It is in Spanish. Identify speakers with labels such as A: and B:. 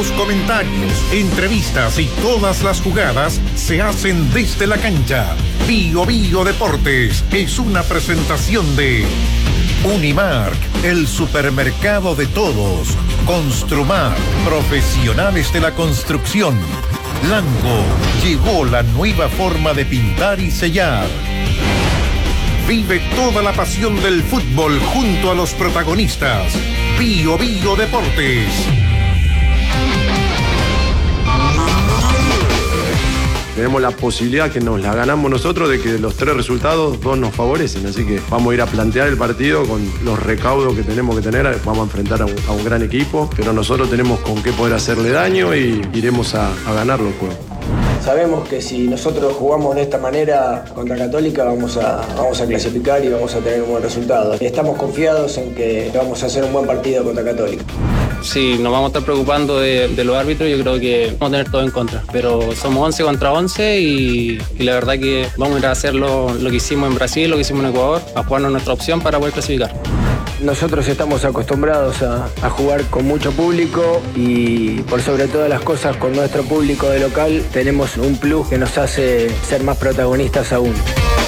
A: Los comentarios, entrevistas y todas las jugadas se hacen desde la cancha. Bio Bio Deportes es una presentación de Unimark, el supermercado de todos. Construmar, profesionales de la construcción. Lango, llegó la nueva forma de pintar y sellar. Vive toda la pasión del fútbol junto a los protagonistas. Bio Bio Deportes.
B: Tenemos la posibilidad que nos la ganamos nosotros de que los 3 resultados, 2 nos favorecen. Así que vamos a ir a plantear el partido con los recaudos que tenemos que tener. Vamos a enfrentar a un gran equipo, pero nosotros tenemos con qué poder hacerle daño y iremos a ganarlo el juego.
C: Sabemos que si nosotros jugamos de esta manera contra Católica vamos a clasificar y vamos a tener un buen resultado. Estamos confiados en que vamos a hacer un buen partido contra Católica.
D: Sí, nos vamos a estar preocupando de los árbitros, yo creo que vamos a tener todo en contra. Pero somos 11 contra 11 y la verdad que vamos a ir a hacer lo que hicimos en Brasil, lo que hicimos en Ecuador, a jugarnos nuestra opción para poder clasificar.
C: Nosotros estamos acostumbrados a jugar con mucho público y por sobre todas las cosas con nuestro público de local tenemos un plus que nos hace ser más protagonistas aún.